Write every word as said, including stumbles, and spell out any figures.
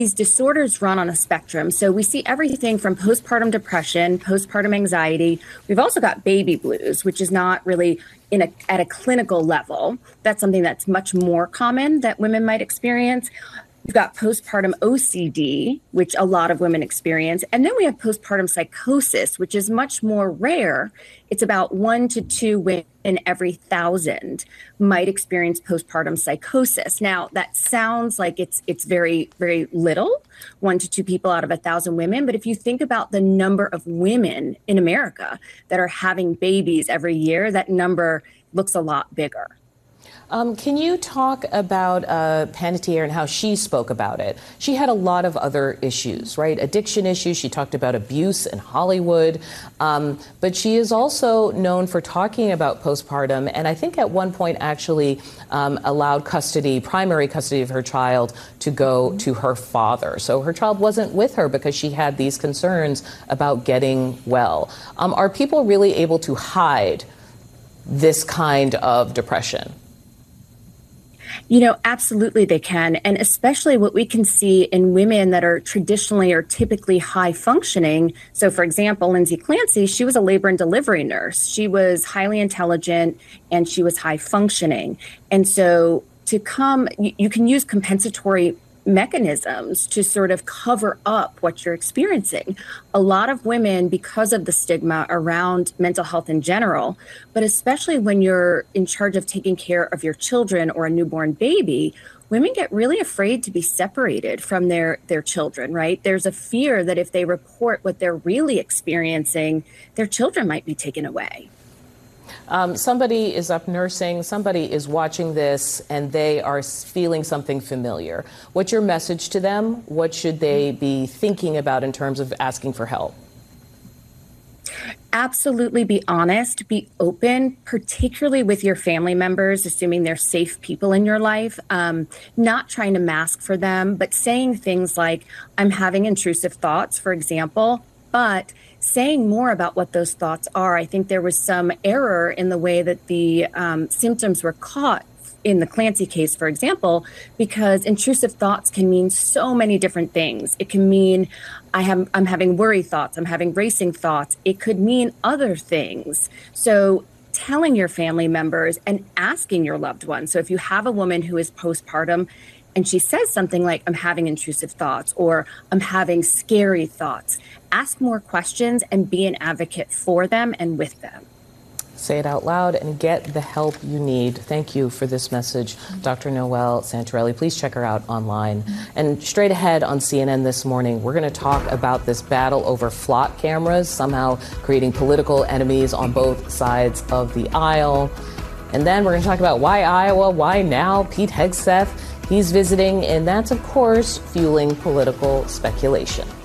these disorders run on a spectrum. So we see everything from postpartum depression, postpartum anxiety. We've also got baby blues, which is not really in a, at a clinical level. That's something that's much more common that women might experience. We've got postpartum O C D, which a lot of women experience. And then we have postpartum psychosis, which is much more rare. It's about one to two women in every thousand might experience postpartum psychosis. Now, that sounds like it's it's very, very little, one to two people out of a thousand women. But if you think about the number of women in America that are having babies every year, that number looks a lot bigger. Um, can you talk about uh, Panettiere and how she spoke about it? She had a lot of other issues, right? Addiction issues. She talked about abuse in Hollywood. Um, but she is also known for talking about postpartum, and I think at one point actually um, allowed custody, primary custody of her child to go to her father. So her child wasn't with her because she had these concerns about getting well. Um, are people really able to hide this kind of depression? You know, absolutely they can. And especially what we can see in women that are traditionally or typically high functioning. So, for example, Lindsay Clancy, she was a labor and delivery nurse. She was highly intelligent and she was high functioning. And so to come, you, you can use compensatory mechanisms to sort of cover up what you're experiencing. A lot of women, because of the stigma around mental health in general, but especially when you're in charge of taking care of your children or a newborn baby, women get really afraid to be separated from their, their children, right? There's a fear that if they report what they're really experiencing, their children might be taken away. Um, somebody is up nursing, somebody is watching this, and they are feeling something familiar. What's your message to them? What should they be thinking about in terms of asking for help? Absolutely be honest, be open, particularly with your family members, assuming they're safe people in your life, um, not trying to mask for them, but saying things like, I'm having intrusive thoughts, for example, but saying more about what those thoughts are. I think there was some error in the way that the um, symptoms were caught in the Clancy case, for example, because intrusive thoughts can mean so many different things. It can mean I have, I'm having worry thoughts, I'm having racing thoughts. It could mean other things. So telling your family members and asking your loved ones. So if you have a woman who is postpartum and she says something like, I'm having intrusive thoughts or I'm having scary thoughts, ask more questions and be an advocate for them and with them. Say it out loud and get the help you need. Thank you for this message, Doctor Noelle Santarelli. Please check her out online. And straight ahead on C N N this morning, we're going to talk about this battle over flock cameras, somehow creating political enemies on both sides of the aisle. And then we're going to talk about why Iowa, why now, Pete Hegseth. He's visiting, and that's, of course, fueling political speculation.